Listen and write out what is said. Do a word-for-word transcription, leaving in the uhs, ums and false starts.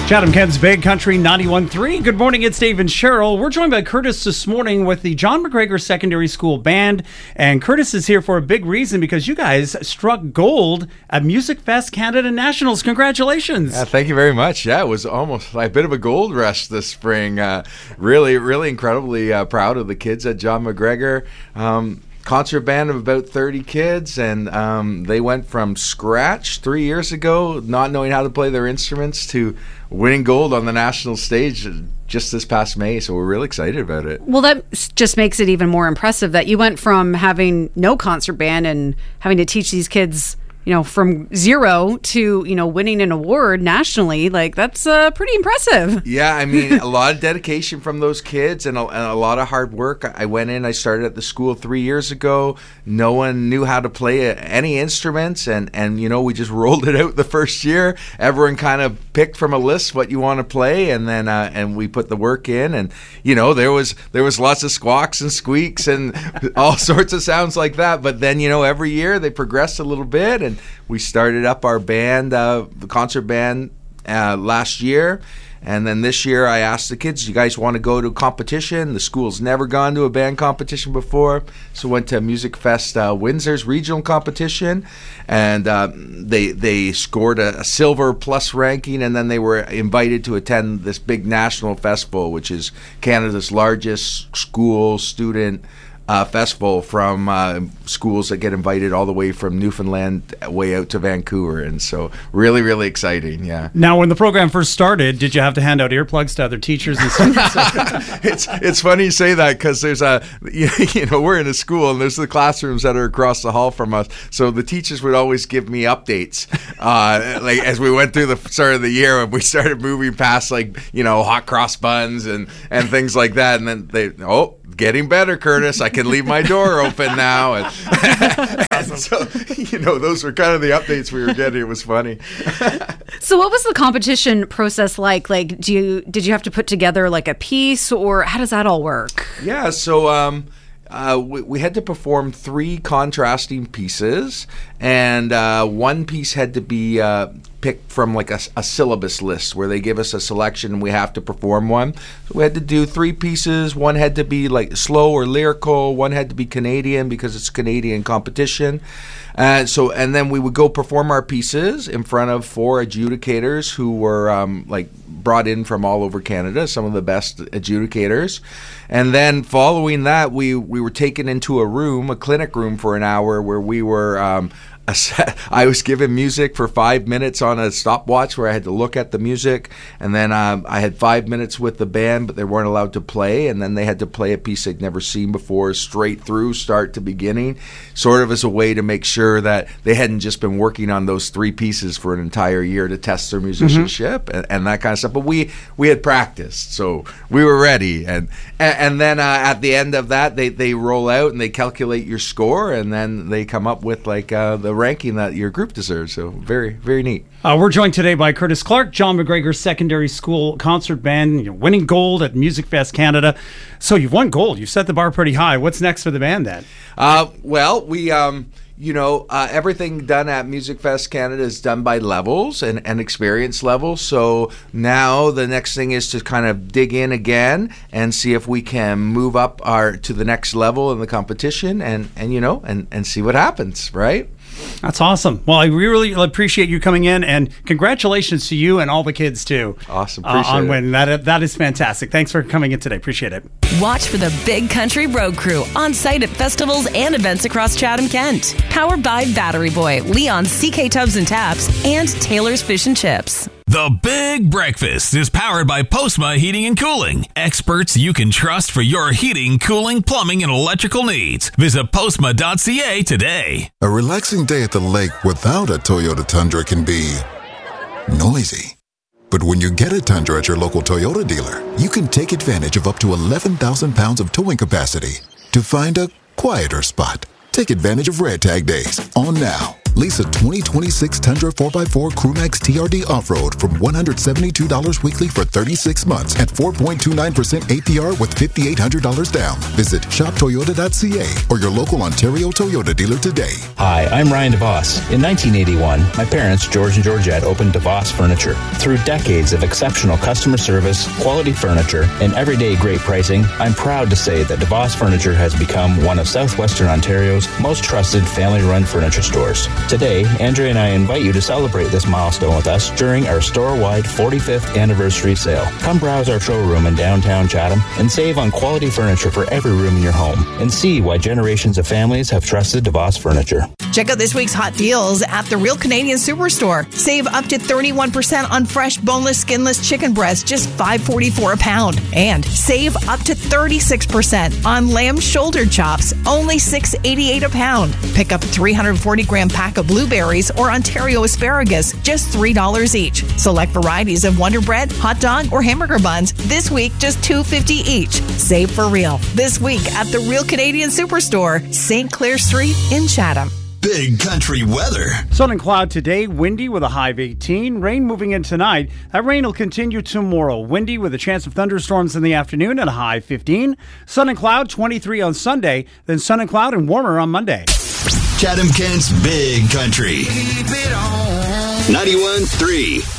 Chatham-Kent's Big Country ninety-one point three. Good morning, it's Dave and Cheryl. We're joined by Curtis this morning with the John McGregor Secondary School Band. And Curtis is here for a big reason because you guys struck gold at Music Fest Canada Nationals. Congratulations. Yeah, thank you very much. Yeah, it was almost like a bit of a gold rush this spring. Uh, really, really incredibly uh, proud of the kids at John McGregor. Um, concert band of about thirty kids, and um, they went from scratch three years ago, not knowing how to play their instruments, to winning gold on the national stage just this past May. So we're really excited about it. Well, that just makes it even more impressive that you went from having no concert band and having to teach these kids, you know, from zero to, you know, winning an award nationally. Like, that's uh, pretty impressive. Yeah, I mean, a lot of dedication from those kids and a, and a lot of hard work. I went in, I started at the school three years ago. No one knew how to play any instruments, and, and you know, we just rolled it out the first year. Everyone kind of picked from a list what you want to play, and then uh, and we put the work in, and you know, there was there was lots of squawks and squeaks and all sorts of sounds like that. But then, you know, every year they progressed a little bit, and we started up our band, uh, the concert band, uh, last year. And then this year I asked the kids, you guys want to go to a competition? The school's never gone to a band competition before. So went to Music Fest uh, Windsor's regional competition. And uh, they they scored a, a silver plus ranking. And then they were invited to attend this big national festival, which is Canada's largest school student Uh, festival from uh, schools that get invited all the way from Newfoundland way out to Vancouver. And so really, really exciting, yeah. Now, when the program first started, did you have to hand out earplugs to other teachers and stuff? it's it's funny you say that because there's a, you know, we're in a school and there's the classrooms that are across the hall from us. So the teachers would always give me updates uh, like as we went through the start of the year, and we started moving past, like, you know, hot cross buns and, and things like that. And then they, oh, getting better, Curtis. I can leave my door open now. And, and so, you know, those were kind of the updates we were getting. It was funny. So what was the competition process like? Like, do you did you have to put together like a piece, or how does that all work? Yeah, so um, uh, we, we had to perform three contrasting pieces, and uh, one piece had to be uh, picked from like a, a syllabus list where they give us a selection and we have to perform one. So we had to do three pieces. One had to be like slow or lyrical. One had to be Canadian because it's a Canadian competition. And so, and then we would go perform our pieces in front of four adjudicators who were um, like brought in from all over Canada, some of the best adjudicators. And then following that, we, we were taken into a room, a clinic room for an hour where we were um, I was given music for five minutes on a stopwatch where I had to look at the music, and then um, I had five minutes with the band, but they weren't allowed to play, and then they had to play a piece they'd never seen before, straight through, start to beginning, sort of as a way to make sure that they hadn't just been working on those three pieces for an entire year to test their musicianship mm-hmm. and, and that kind of stuff. But we we had practiced, so we were ready, and and, and then uh, at the end of that, they, they roll out and they calculate your score, and then they come up with like uh, the ranking that your group deserves. So very, very neat. Uh, we're joined today by Curtis Clark, John McGregor Secondary School Concert Band, you know, winning gold at Music Fest Canada. So you've won gold. You've set the bar pretty high. What's next for the band then? Uh, well, we... Um, You know, uh, everything done at Music Fest Canada is done by levels and, and experience levels. So now the next thing is to kind of dig in again and see if we can move up our to the next level in the competition, and, and you know, and, and see what happens, right? That's awesome. Well, I really appreciate you coming in, and congratulations to you and all the kids too. Awesome. Appreciate uh, on it. winning. That, that is fantastic. Thanks for coming in today. Appreciate it. Watch for the Big Country Road Crew on site at festivals and events across Chatham-Kent. Powered by Battery Boy, Leon's C K Tubs and Taps, and Taylor's Fish and Chips. The Big Breakfast is powered by Postma Heating and Cooling. Experts you can trust for your heating, cooling, plumbing, and electrical needs. Visit postma dot c a today. A relaxing day at the lake without a Toyota Tundra can be noisy. But when you get a Tundra at your local Toyota dealer, you can take advantage of up to eleven thousand pounds of towing capacity to find a quieter spot. Take advantage of Red Tag Days on now. Lease a twenty twenty-six Tundra four by four Crewmax T R D Off-Road from one hundred seventy-two dollars weekly for thirty-six months at four point two nine percent A P R with five thousand eight hundred dollars down. Visit shop toyota dot c a or your local Ontario Toyota dealer today. Hi, I'm Ryan DeVos. In nineteen eighty-one, my parents, George and Georgette, opened DeVos Furniture. Through decades of exceptional customer service, quality furniture, and everyday great pricing, I'm proud to say that DeVos Furniture has become one of Southwestern Ontario's most trusted family-run furniture stores. Today, Andrea and I invite you to celebrate this milestone with us during our store-wide forty-fifth anniversary sale. Come browse our showroom in downtown Chatham and save on quality furniture for every room in your home and see why generations of families have trusted DeVos Furniture. Check out this week's hot deals at the Real Canadian Superstore. Save up to thirty-one percent on fresh, boneless, skinless chicken breasts, just five forty-four a pound. And save up to thirty-six percent on lamb shoulder chops, only six eighty-eight a pound. Pick up a three hundred forty gram pack of blueberries or Ontario asparagus, just three dollars each. Select varieties of Wonder Bread, hot dog, or hamburger buns, this week just two fifty each. Save for real. This week at the Real Canadian Superstore, Saint Clair Street in Chatham. Big Country weather. Sun and cloud today, windy with a high of eighteen. Rain moving in tonight. That rain will continue tomorrow. Windy with a chance of thunderstorms in the afternoon and a high of fifteen. Sun and cloud, twenty-three on Sunday. Then sun and cloud and warmer on Monday. Chatham Kent's Big Country. ninety-one point three